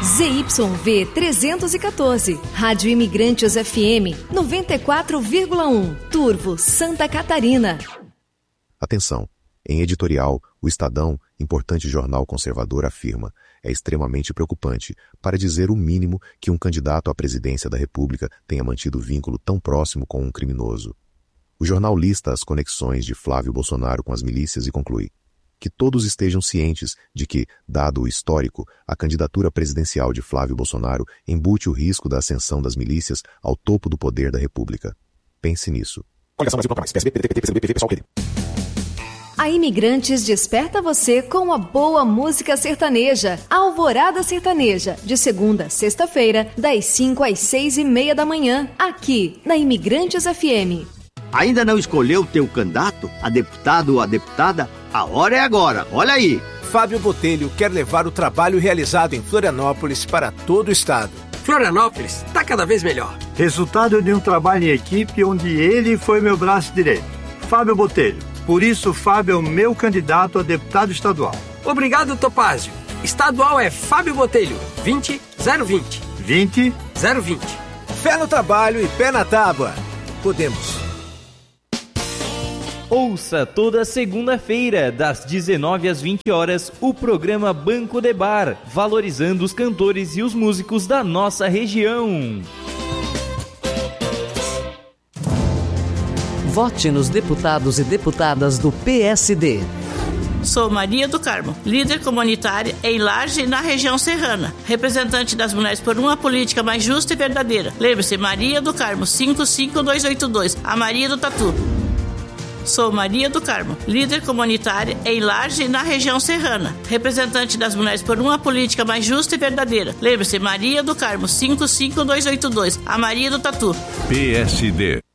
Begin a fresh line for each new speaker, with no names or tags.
ZYV 314, Rádio Imigrantes FM 94,1, Turvo, Santa Catarina.
Atenção! Em editorial, o Estadão, importante jornal conservador, afirma: é extremamente preocupante, para dizer o mínimo, que um candidato à presidência da República tenha mantido vínculo tão próximo com um criminoso. O jornal lista as conexões de Flávio Bolsonaro com as milícias e conclui: que todos estejam cientes de que, dado o histórico, a candidatura presidencial de Flávio Bolsonaro embute o risco da ascensão das milícias ao topo do poder da República. Pense nisso.
Coligação Brasil Nunca Mais. PSB, PDT, PCdoB, PV, PSOL, PD.
A Imigrantes desperta você com a boa música sertaneja. Alvorada Sertaneja, de segunda a sexta-feira, das 5 às 6:30 da manhã, aqui na Imigrantes FM.
Ainda não escolheu o teu candidato, a deputado ou a deputada? A hora é agora, olha aí!
Fábio Botelho quer levar o trabalho realizado em Florianópolis para todo o estado.
Florianópolis está cada vez melhor.
Resultado de um trabalho em equipe onde ele foi meu braço direito. Fábio Botelho. Por isso, Fábio é o meu candidato a deputado estadual.
Obrigado, Topázio. Estadual é Fábio Botelho, 20-020.
20-020.
Fé no trabalho e pé na tábua. Podemos.
Ouça toda segunda-feira, das 19 às 20 horas, o programa Banco de Bar, valorizando os cantores e os músicos da nossa região.
Vote nos deputados e deputadas do PSD.
Sou Maria do Carmo, líder comunitária em Laje, na região serrana, representante das mulheres por uma política mais justa e verdadeira. Lembre-se, Maria do Carmo, 55282, a Maria do Tatu. Sou Maria do Carmo, líder comunitária em Laje, na região serrana, representante das mulheres por uma política mais justa e verdadeira. Lembre-se, Maria do Carmo, 55282, a Maria do Tatu.
PSD.